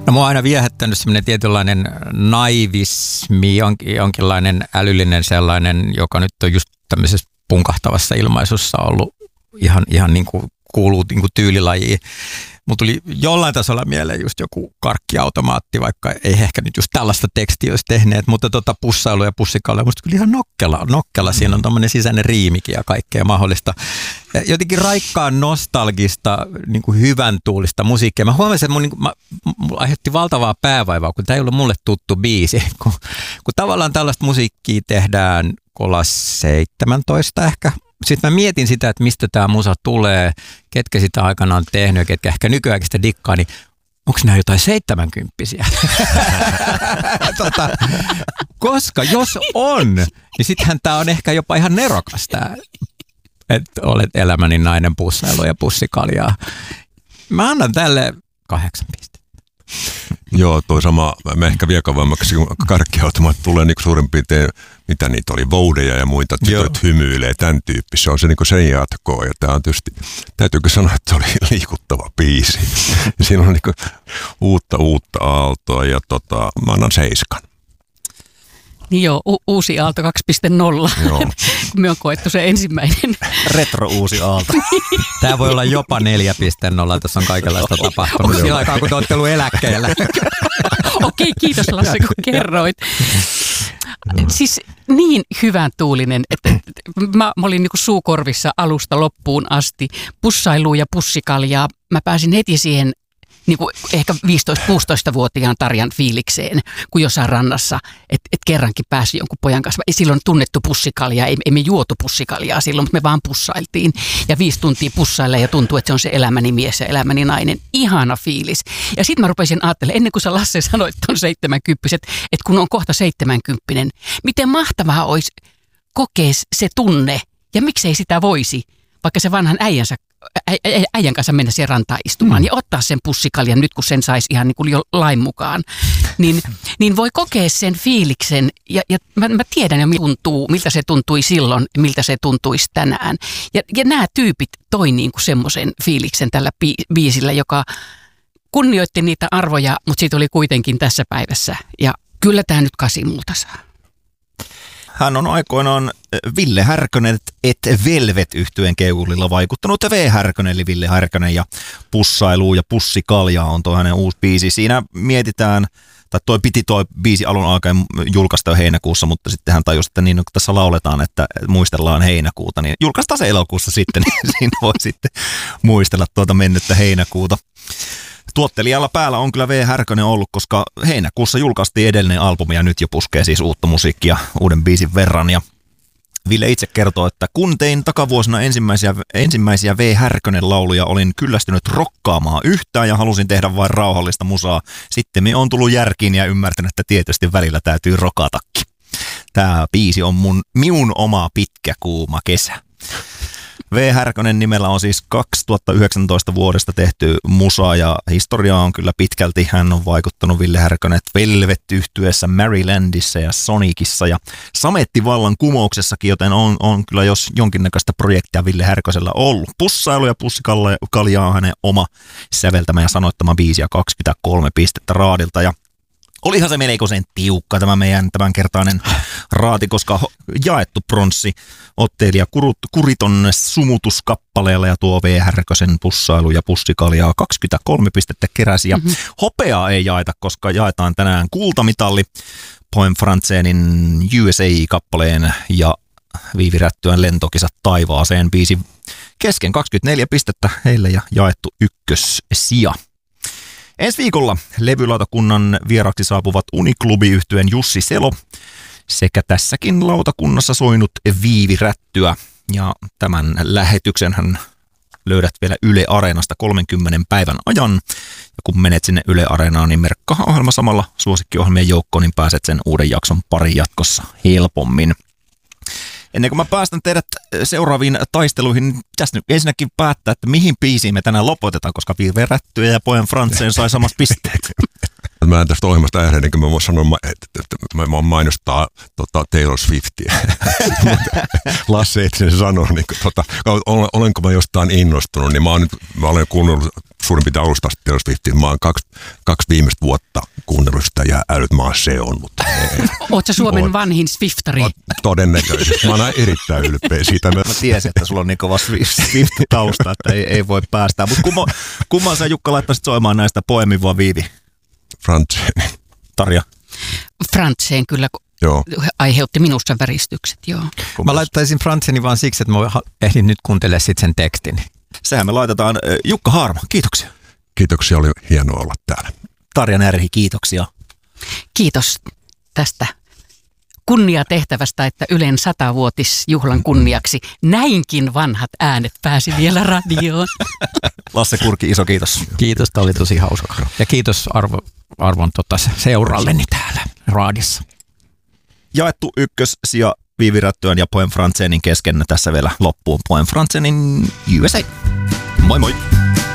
No mua on aina viehättänyt semmoinen tietynlainen naivismi, jonkinlainen älyllinen sellainen, joka nyt on just tämmöisessä punkahtavassa ilmaisussa ollut ihan niin kuin kuuluu niin kuin tyylilajiin. Mulla tuli jollain tasolla mieleen just joku karkkiautomaatti, vaikka ei ehkä nyt just tällaista tekstiä olisi tehneet, mutta pussailu ja pussikalle musta kyllä ihan nokkela. Siinä on tommoinen sisäinen riimikin ja kaikkea mahdollista. Ja jotenkin raikkaan nostalgista, niin kuin hyvän tuulista musiikkia. Mä huomasin, että mulla aiheutti valtavaa päävaivaa, kun tämä ei ollut mulle tuttu biisi. Kun tavallaan tällaista musiikkia tehdään kolla 17 ehkä. Sitten mä mietin sitä, että mistä tämä musa tulee, ketkä sitä aikanaan on tehnyt ja ketkä ehkä nykyäänkin sitä dikkaa, niin onko nämä jotain 70-kymppisiä? Koska jos on, niin sittenhän tämä on ehkä jopa ihan nerokas tämä, että olet elämäni nainen pussailu ja pussikaljaa. Mä annan tälle 8 pistettä. Joo, toi sama, mä ehkä vielä kauemmaksi, kun karkkiautomaat tulee niin suurin piirtein, mitä niitä oli, voudeja ja muita, tytöt hymyilee, tämän tyyppistä. Se on se, niin sen jatkoa, ja tämä on tietysti, täytyykö sanoa, että se oli liikuttava biisi. Ja siinä on niin uutta aaltoa, ja mä annan 7. Niin joo, uusi aalto 2.0, kun me on koettu se ensimmäinen. Retro uusi aalto. Tämä voi olla jopa 4.0, tässä on kaikenlaista tapahtunut sillä aikaa, kun te olette ollut eläkkeellä. Okei, kiitos Lasse, kun kerroit. Siis niin hyvän tuulinen, että mä olin niin kuin suukorvissa alusta loppuun asti. Pussailuun ja pussikaljaa. Mä pääsin heti siihen niin kuin ehkä 15-16-vuotiaan Tarjan fiilikseen, kun jossain rannassa, että kerrankin pääsi jonkun pojan kanssa. Ei silloin tunnettu pussikaljaa, ei me juotu pussikaljaa silloin, mutta me vaan pussailtiin. Ja 5 tuntia pussailla ja tuntuu, että se on se elämäni mies ja elämäni nainen. Ihana fiilis. Ja sitten mä rupesin ajattelemaan, ennen kuin sä Lasse sanoit, että on 70, että kun on kohta 70, miten mahtavaa olisi kokea se tunne ja miksei sitä voisi, vaikka se vanhan äijän kanssa mennä siihen rantaan istumaan ja ottaa sen pussikaljan nyt, kun sen saisi ihan niin kuin jo lain mukaan, niin voi kokea sen fiiliksen ja mä tiedän jo miltä se tuntui silloin, miltä se tuntuisi tänään. Ja nämä tyypit toi niin kuin semmoisen fiiliksen tällä biisillä, joka kunnioitti niitä arvoja, mutta siitä oli kuitenkin tässä päivässä. Ja kyllä tämä nyt 8 multa saa. Hän on aikoinaan Ville Härkönen et Velvet-yhtyeen keulilla vaikuttanut V. Härkönen, eli Ville Härkönen ja pussailu ja pussikaljaa on tuo hänen uusi biisi. Siinä mietitään, tai toi biisi alun alkaen julkaista jo heinäkuussa, mutta sitten hän tajusi, että niin kun tässä lauletaan, että muistellaan heinäkuuta, niin julkaistaan se elokuussa sitten, niin siinä voi sitten muistella tuota mennyttä heinäkuuta. Tuottelijalla päällä on kyllä V. Härkönen ollut, koska heinäkuussa julkaistiin edellinen albumi ja nyt jo puskee siis uutta musiikkia uuden biisin verran. Ja Ville itse kertoo, että kun tein takavuosina ensimmäisiä V. Härkönen lauluja, olin kyllästynyt rokkaamaan yhtään ja halusin tehdä vain rauhallista musaa. Sitten me on tullut järkiin ja ymmärtänyt, että tietysti välillä täytyy rokatakin. Tämä biisi on minun oma pitkä kuuma kesä. V. Härkönen nimellä on siis 2019 vuodesta tehty musa ja historiaa on kyllä pitkälti. Hän on vaikuttanut Ville Härkönen Velvet-yhtyeessä, Marylandissa ja Sonicissa ja Samettivallan kumouksessakin, joten on kyllä jos jonkinnäköistä projektia Ville Härkösellä ollut. Pussailu ja pussikaljaa hänen oma säveltämä ja sanoittama biisi ja 23 pistettä raadilta ja olihan se melkoisen tiukka tämä meidän tämänkertainen raati, koska jaettu pronssi otteilija Kuriton sumutuskappaleella ja tuo V. Härkösen pussailu ja pussikaljaa 23 pistettä keräsi. Ja hopeaa ei jaeta, koska jaetaan tänään kultamitalli Poem Franzenin USA-kappaleen ja Viivi Rättyön lentokisat taivaaseen biisi kesken 24 pistettä heille ja jaettu ykkössija. Ensi viikolla levylautakunnan vieraksi saapuvat Uniklubi-yhtyeen Jussi Selo sekä tässäkin lautakunnassa soinut Viivi Rättyä. Ja tämän lähetyksen hän löydät vielä Yle Areenasta 30 päivän ajan. Ja kun menet sinne Yle Areenaan, niin merkkaa ohjelma samalla suosikkiohjelmien joukkoon, niin pääset sen uuden jakson pariin jatkossa helpommin. Ennen kuin mä päästän teidät seuraaviin taisteluihin, niin pitäisi nyt ensinnäkin päättää, että mihin biisiin me tänään lopetetaan, koska Viivi Rättyä ja Poem Franzen sai samat pisteet. Mä en tästä ohjelmasta ääneen, kun mä voin sanoa, että mä mainostaa Taylor Swiftia. Lasse et sen sano, niin olenko mä jostain innostunut, niin mä olen kuunnellut suurin piirtein alusta Taylor Swiftia. Mä oon kaksi viimeistä vuotta kuunnellut sitä ja älyt mä oon seonnut. Ootko Suomen vanhin Swiftari? Todennäköisesti. Mä oon erittäin ylpeä siitä. Mä tiesin, että sulla on niin kova Swift-tausta, että ei voi päästää. Mutta kumman sä, Jukka, laittaisit soimaan näistä Poemin vai Viivi? Franzén. Tarja? Franzén kyllä joo. Aiheutti minussa väristykset, joo. Mä laittaisin Franzénin vaan siksi, että mä ehdin nyt kuuntelemaan sitten sen tekstin. Sehän me laitetaan. Jukka Haarma, kiitoksia. Kiitoksia, oli hienoa olla täällä. Tarja Närhi, kiitoksia. Kiitos tästä kunniatehtävästä, että Ylen 100-vuotisjuhlan kunniaksi näinkin vanhat äänet pääsi vielä radioon. Lasse Kurki, iso kiitos. Kiitos, tämä oli tosi hauska. Ja kiitos arvon seuralleni täällä raadissa. Jaettu ykkössija Viivi Rättyön ja Poem Franzénin kesken. Tässä vielä loppuun Poem Franzénin USA. Moi moi!